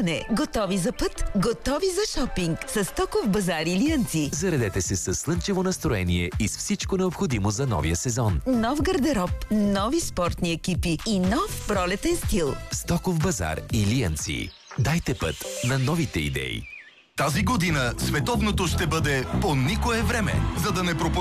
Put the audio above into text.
пътуване, готови за път, готови за шопинг. С Стоков базар Илиянци. Заредете се със слънчево настроение и с всичко необходимо за новия сезон. Нов гардероб, нови спортни екипи и нов пролетен стил. Стоков базар Илиянци. Дайте път на новите идеи. Тази година световното ще бъде по никое време, за да не пропуснете